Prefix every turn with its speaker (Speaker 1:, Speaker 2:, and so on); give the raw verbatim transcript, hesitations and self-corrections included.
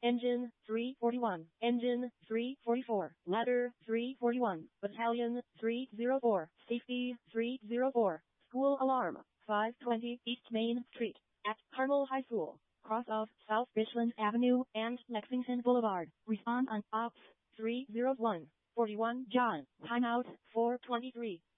Speaker 1: Engine three forty-one, Engine three forty-four, Ladder three forty-one, Battalion three oh four, Safety three oh four, School Alarm five twenty East Main Street, at Carmel High School, cross of South Richland Avenue and Lexington Boulevard. Respond on Ops three oh one, forty-one John, timeout four twenty-three.